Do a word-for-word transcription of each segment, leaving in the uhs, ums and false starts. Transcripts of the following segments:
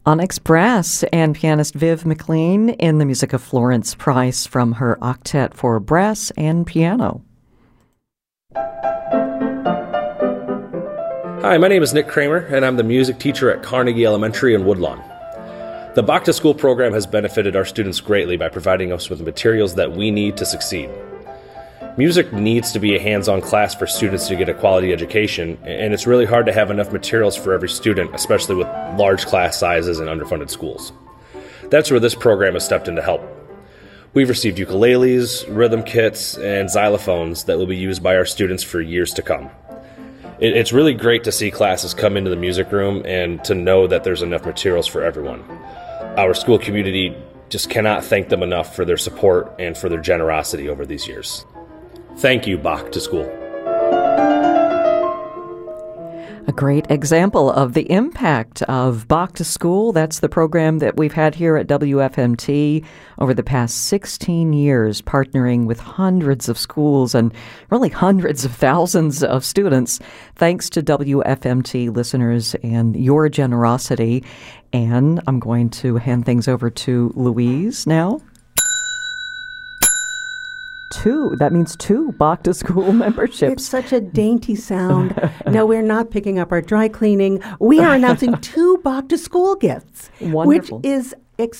Onyx Brass and pianist Viv McLean in the music of Florence Price from her octet for brass and piano. Hi, my name is Nick Kramer, and I'm the music teacher at Carnegie Elementary in Woodlawn. The Bach to School program has benefited our students greatly by providing us with the materials that we need to succeed. Music needs to be a hands-on class for students to get a quality education, and it's really hard to have enough materials for every student, especially with large class sizes and underfunded schools. That's where this program has stepped in to help. We've received ukuleles, rhythm kits, and xylophones that will be used by our students for years to come. It's really great to see classes come into the music room and to know that there's enough materials for everyone. Our school community just cannot thank them enough for their support and for their generosity over these years. Thank you, Bach to School. A great example of the impact of Bach to School. That's the program that we've had here at W F M T over the past sixteen years, partnering with hundreds of schools and really hundreds of thousands of students, thanks to W F M T listeners and your generosity. And I'm going to hand things over to Louise now. Two. That means two Bach to School memberships. It's such a dainty sound. No, we're not picking up our dry cleaning. We are announcing two Bach to School gifts, Wonderful. Which is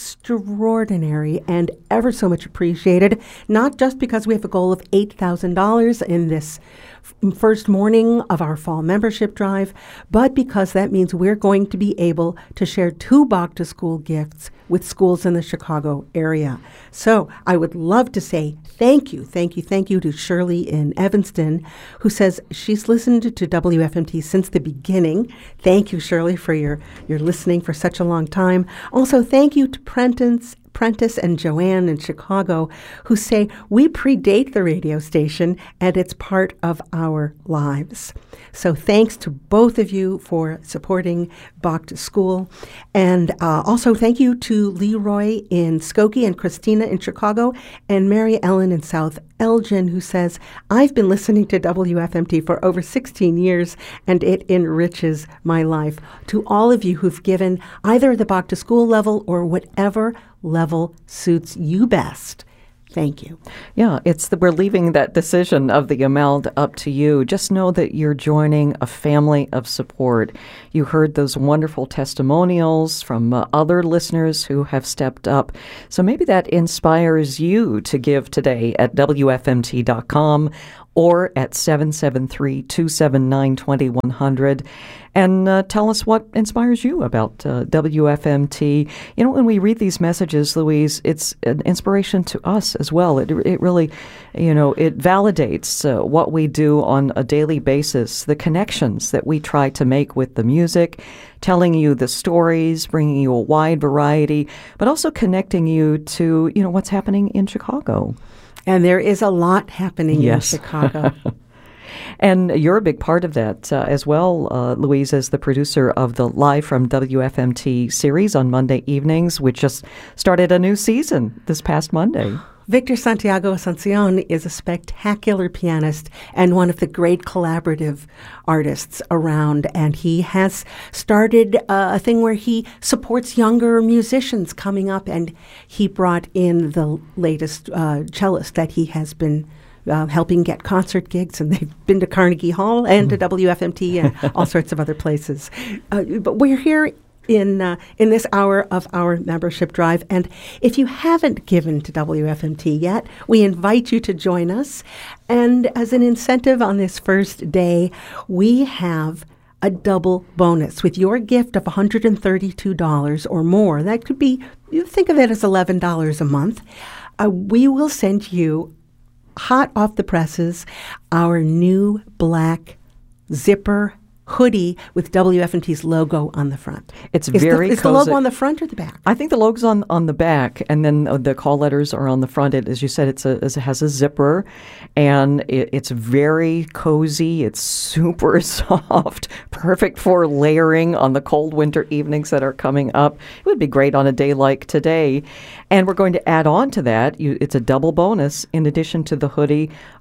extraordinary and ever so much appreciated, not just because we have a goal of eight thousand dollars in this f- first morning of our fall membership drive, but because that means we're going to be able to share two Bach to School gifts with schools in the Chicago area. So I would love to say thank you, thank you, thank you to Shirley in Evanston, who says she's listened to W F M T since the beginning. Thank you, Shirley, for your, your listening for such a long time. Also, thank you to Prentice, Prentice and Joanne in Chicago, who say we predate the radio station and it's part of our lives. So thanks to both of you for supporting Bach to School. And uh, also thank you to Leroy in Skokie and Christina in Chicago and Mary Ellen in South Elgin, who says, I've been listening to W F M T for over sixteen years, and it enriches my life. To all of you who've given either the Bach to School level or whatever level suits you best, thank you. Yeah, it's the, we're leaving that decision of the amount up to you. Just know that you're joining a family of support. You heard those wonderful testimonials from uh, other listeners who have stepped up. So maybe that inspires you to give today at W F M T dot com or at seven seven three, two seven nine, two one zero zero. And uh, tell us what inspires you about uh, W F M T. You know, when we read these messages, Louise, it's an inspiration to us as well. It it really, you know, it validates uh, what we do on a daily basis, the connections that we try to make with the music, telling you the stories, bringing you a wide variety, but also connecting you to, you know, what's happening in Chicago. And there is a lot happening yes. in Chicago. And you're a big part of that uh, as well, uh, Louise, as the producer of the Live from W F M T series on Monday evenings, which just started a new season this past Monday. Victor Santiago Asuncion is a spectacular pianist and one of the great collaborative artists around. And he has started uh, a thing where he supports younger musicians coming up. And he brought in the latest uh, cellist that he has been Uh, helping get concert gigs, and they've been to Carnegie Hall and to W F M T and all sorts of other places. Uh, but we're here in uh, in this hour of our membership drive, and if you haven't given to W F M T yet, we invite you to join us. And as an incentive on this first day, we have a double bonus. With your gift of one hundred thirty-two dollars or more, that could be, you think of it as eleven dollars a month, uh, we will send you hot off the presses, our new black zipper hoodie with W F M T's logo on the front. It's is very the, Is cozy. the logo on the front or the back? I think the logo's on, on the back, and then uh, the call letters are on the front. It, as you said, it's a, it has a zipper, and it, it's very cozy. It's super soft, perfect for layering on the cold winter evenings that are coming up. It would be great on a day like today. And we're going to add on to that. You, it's a double bonus. In addition to the hoodie,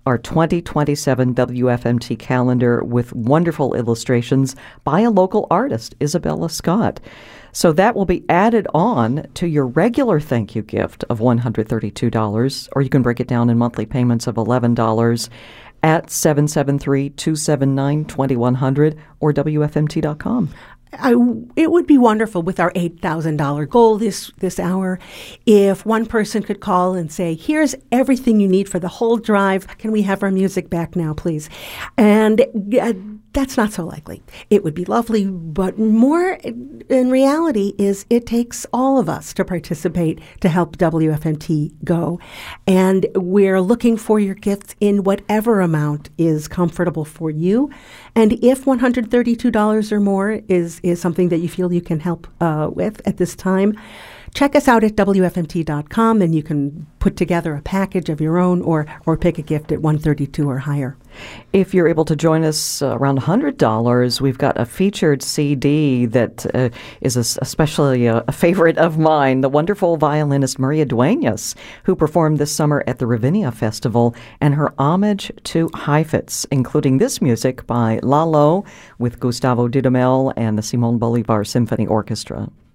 our twenty twenty-seven W F M T calendar with wonderful illustrations by a local artist, Isabella Scott. So that will be added on to your regular thank you gift of one hundred thirty-two dollars, or you can break it down in monthly payments of eleven dollars at seven seven three, two seven nine, two one zero zero or W F M T dot com. I, it would be wonderful with our eight thousand dollars goal this, this hour if one person could call and say, here's everything you need for the whole drive. Can we have our music back now, please? And uh, that's not so likely. It would be lovely, but more in reality is it takes all of us to participate to help W F M T go. And we're looking for your gifts in whatever amount is comfortable for you. And if one hundred thirty-two dollars or more is, is something that you feel you can help uh, with at this time, check us out at W F M T dot com and you can put together a package of your own or, or pick a gift at one hundred thirty-two dollars or higher. If you're able to join us uh, around one hundred dollars, we've got a featured C D that uh, is a, especially a, a favorite of mine, the wonderful violinist Maria Duenas, who performed this summer at the Ravinia Festival, and her homage to Heifetz, including this music by Lalo with Gustavo Dudamel and the Simon Bolivar Symphony Orchestra.